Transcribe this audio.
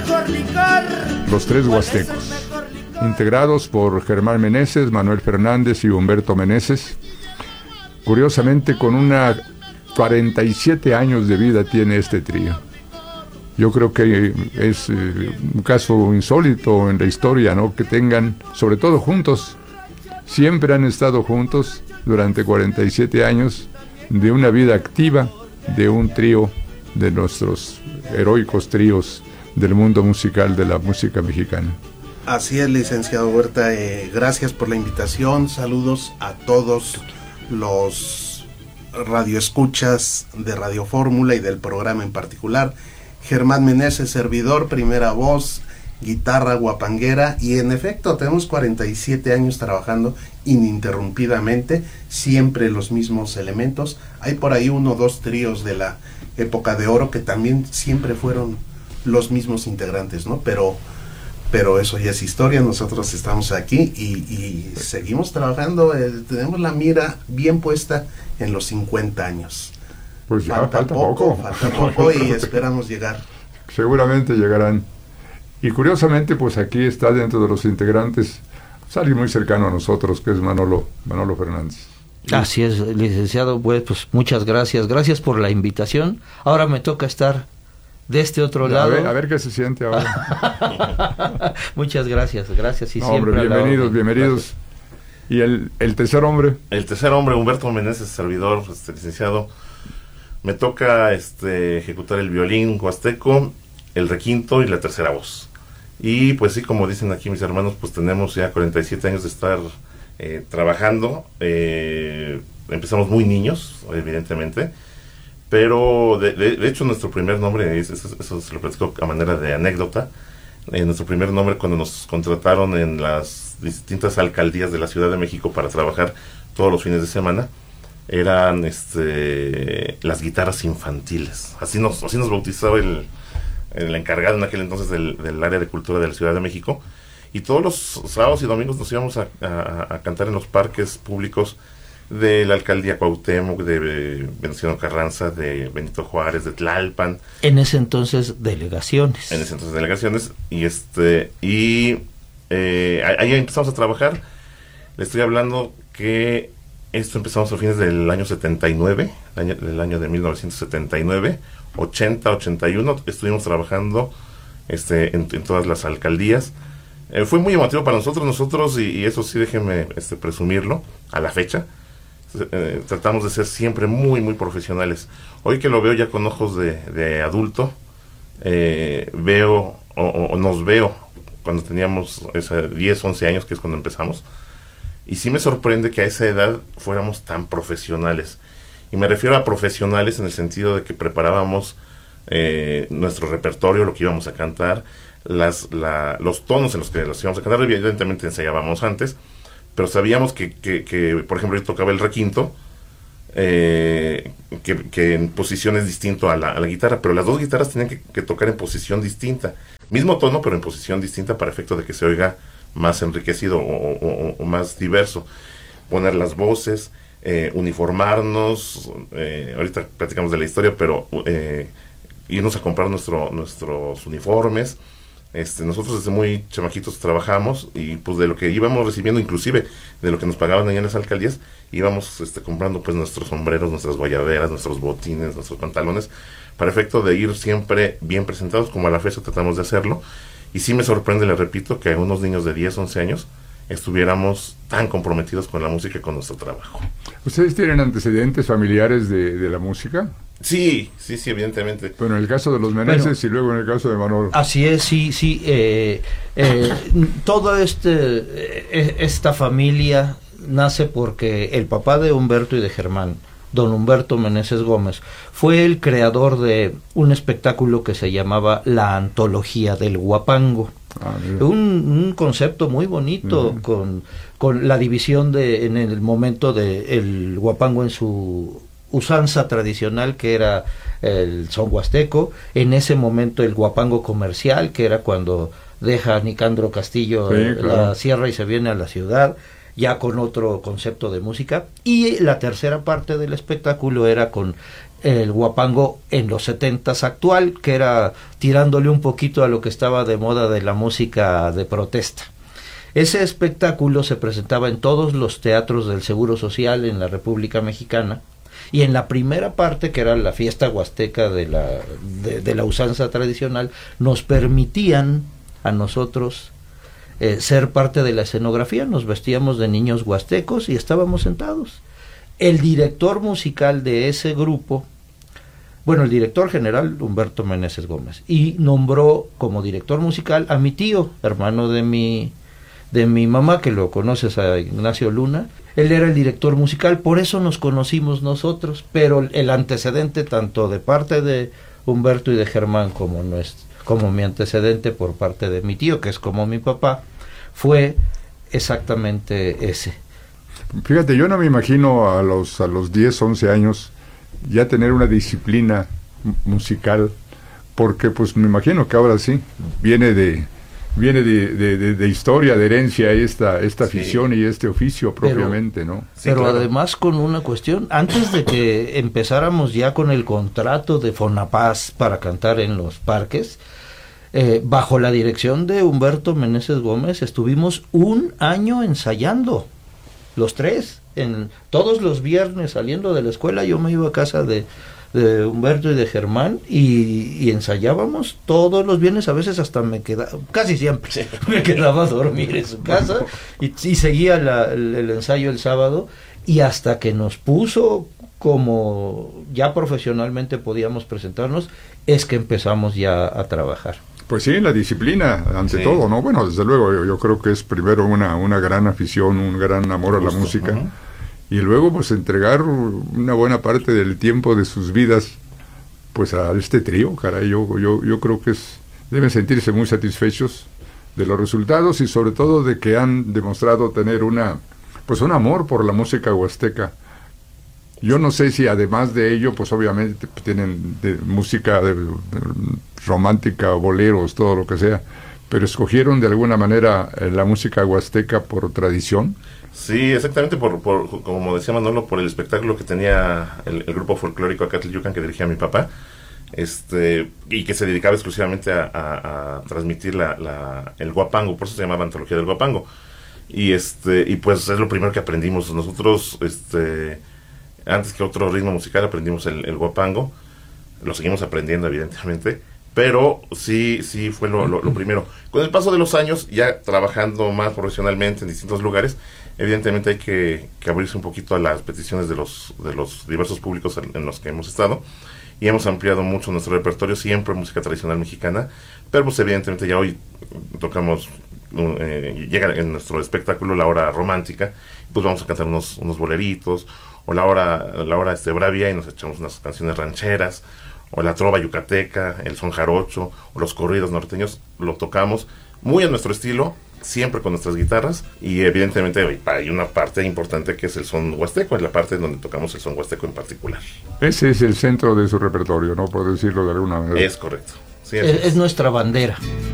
Los Tres Huastecos, integrados por Germán Meneses, Manuel Fernández y Humberto Meneses. Curiosamente, con 47 años de vida tiene este trío. Yo creo que es un caso insólito en la historia, ¿no? Que tengan, sobre todo juntos, siempre han estado juntos durante 47 años de una vida activa, de un trío de nuestros heroicos tríos del mundo musical, de la música mexicana. Así es, licenciado Huerta, gracias por la invitación, saludos a todos los radioescuchas de Radio Fórmula y del programa en particular. Germán Meneses, servidor, primera voz, guitarra guapanguera, y en efecto tenemos 47 años trabajando ininterrumpidamente, siempre los mismos elementos. Hay por ahí 1 o 2 tríos de la época de oro que también siempre fueron los mismos integrantes, ¿no? Pero eso ya es historia. Nosotros estamos aquí y seguimos trabajando, tenemos la mira bien puesta en los 50 años. Pues ya falta poco y esperamos llegar. Seguramente llegarán. Y curiosamente, pues aquí está dentro de los integrantes alguien muy cercano a nosotros, que es Manolo Fernández. Así es, licenciado, pues muchas gracias por la invitación. Ahora me toca estar de este otro lado. A ver qué se siente ahora. Muchas gracias y no, siempre. Hombre, bienvenidos. ¿Y el tercer hombre? El tercer hombre, Humberto Meneses, servidor, licenciado. Me toca ejecutar el violín huasteco, el requinto y la tercera voz. Y pues sí, como dicen aquí mis hermanos, pues tenemos ya 47 años de estar trabajando. Empezamos muy niños, evidentemente, pero de hecho nuestro primer nombre, eso se lo platico a manera de anécdota. Nuestro primer nombre, cuando nos contrataron en las distintas alcaldías de la Ciudad de México para trabajar todos los fines de semana, eran las guitarras infantiles. Así nos bautizaba el encargado en aquel entonces del área de cultura de la Ciudad de México, y todos los sábados y domingos nos íbamos a cantar en los parques públicos de la alcaldía Cuauhtémoc, de Venustiano Carranza, de Benito Juárez, de Tlalpan. En ese entonces delegaciones. Y ahí empezamos a trabajar. Le estoy hablando que esto empezamos a fines del año 79, del año de 1979, 80, 81, estuvimos trabajando en todas las alcaldías. Fue muy emotivo para nosotros y eso sí, déjenme presumirlo, a la fecha. Tratamos de ser siempre muy, muy profesionales. Hoy que lo veo ya con ojos de adulto, nos veo cuando teníamos 10, 11 años, que es cuando empezamos. Y sí me sorprende que a esa edad fuéramos tan profesionales. Y me refiero a profesionales en el sentido de que preparábamos nuestro repertorio, lo que íbamos a cantar, los tonos en los que los íbamos a cantar. Evidentemente ensayábamos antes, pero sabíamos que por ejemplo, yo tocaba el requinto, que en posición es distinto a la guitarra, pero las dos guitarras tenían que tocar en posición distinta. Mismo tono, pero en posición distinta para efecto de que se oiga más enriquecido o más diverso. Poner las voces, uniformarnos, ahorita platicamos de la historia, pero irnos a comprar nuestros uniformes. Nosotros desde muy chamaquitos trabajamos, y pues de lo que íbamos recibiendo, inclusive de lo que nos pagaban allá en las alcaldías, íbamos comprando pues nuestros sombreros, nuestras guayaberas, nuestros botines, nuestros pantalones, para efecto de ir siempre bien presentados, como a la fecha tratamos de hacerlo. Y sí me sorprende, le repito, que unos niños de 10, 11 años estuviéramos tan comprometidos con la música y con nuestro trabajo. ¿Ustedes tienen antecedentes familiares de la música? Sí, evidentemente. Bueno, en el caso de los Meneses y luego en el caso de Manolo. Así es, sí. Toda esta familia nace porque el papá de Humberto y de Germán, don Humberto Meneses Gómez, fue el creador de un espectáculo que se llamaba La Antología del Huapango. Un concepto muy bonito, con la división en el momento el huapango en su usanza tradicional, que era el son huasteco, en ese momento el huapango comercial, que era cuando deja Nicandro Castillo la sierra y se viene a la ciudad, ya con otro concepto de música, y la tercera parte del espectáculo era con el huapango en los 70s actual, que era tirándole un poquito a lo que estaba de moda de la música de protesta. Ese espectáculo se presentaba en todos los teatros del Seguro Social en la República Mexicana, y en la primera parte, que era la fiesta huasteca de la usanza tradicional, nos permitían a nosotros ser parte de la escenografía. Nos vestíamos de niños huastecos y estábamos sentados. El director musical de ese grupo, bueno, el director general, Humberto Meneses Gómez, y nombró como director musical a mi tío, hermano de mi mamá, que lo conoces, a Ignacio Luna. Él era el director musical, por eso nos conocimos nosotros, pero el antecedente tanto de parte de Humberto y de Germán como mi antecedente por parte de mi tío, que es como mi papá, fue exactamente ese. Fíjate, yo no me imagino a los 10, 11 años ya tener una disciplina musical, porque pues me imagino que ahora sí viene de historia, de herencia esta afición y este oficio propiamente, ¿no? Sí, pero claro. Además con una cuestión, antes de que empezáramos ya con el contrato de Fonapaz para cantar en los parques, bajo la dirección de Humberto Meneses Gómez, estuvimos un año ensayando, los tres, todos los viernes saliendo de la escuela. Yo me iba a casa de Humberto y de Germán y ensayábamos todos los viernes. A veces hasta casi siempre me quedaba a dormir en su casa y seguía el ensayo el sábado, y hasta que nos puso como ya profesionalmente podíamos presentarnos, es que empezamos ya a trabajar. Pues sí, la disciplina ante todo, ¿no? Bueno, desde luego yo creo que es primero una gran afición, un gran amor a la música. Uh-huh. Y luego pues entregar una buena parte del tiempo de sus vidas pues a este trío, caray. Yo creo que deben sentirse muy satisfechos de los resultados y sobre todo de que han demostrado tener un amor por la música huasteca. Yo no sé si además de ello pues obviamente tienen música romántica, boleros, todo lo que sea, pero escogieron de alguna manera la música huasteca por tradición. Sí, exactamente, por como decía Manolo, por el espectáculo que tenía el grupo folclórico Acatl-Yucan que dirigía mi papá, y que se dedicaba exclusivamente a transmitir el huapango, por eso se llamaba Antología del Huapango. Y pues es lo primero que aprendimos nosotros, antes que otro ritmo musical aprendimos el huapango. Lo seguimos aprendiendo evidentemente, pero sí fue lo primero. Con el paso de los años, ya trabajando más profesionalmente en distintos lugares, evidentemente hay que abrirse un poquito a las peticiones de los diversos públicos en los que hemos estado, y hemos ampliado mucho nuestro repertorio, siempre música tradicional mexicana, pero pues evidentemente ya hoy tocamos, llega en nuestro espectáculo la hora romántica, pues vamos a cantar unos boleritos, o la hora bravia, y nos echamos unas canciones rancheras, o la trova yucateca, el son jarocho, o los corridos norteños. Lo tocamos muy a nuestro estilo, siempre con nuestras guitarras, y evidentemente hay una parte importante que es el son huasteco, es la parte donde tocamos el son huasteco en particular. Ese es el centro de su repertorio, ¿no? Por decirlo de alguna manera. Es correcto. Sí, es nuestra bandera.